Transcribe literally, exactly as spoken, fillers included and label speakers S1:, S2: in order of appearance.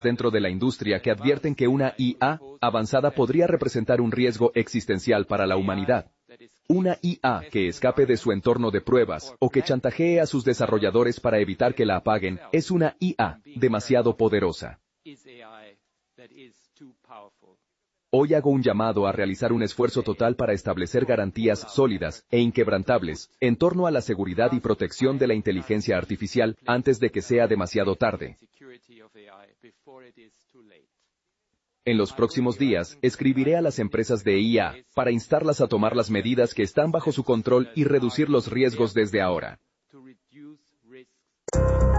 S1: dentro de la industria que advierten que una I A avanzada podría representar un riesgo existencial para la humanidad. Una I A que escape de su entorno de pruebas o que chantajee a sus desarrolladores para evitar que la apaguen es una I A demasiado poderosa. Hoy hago un llamado a realizar un esfuerzo total para establecer garantías sólidas e inquebrantables en torno a la seguridad y protección de la inteligencia artificial antes de que sea demasiado tarde. En los próximos días, escribiré a las empresas de I A para instarlas a tomar las medidas que están bajo su control y reducir los riesgos desde ahora.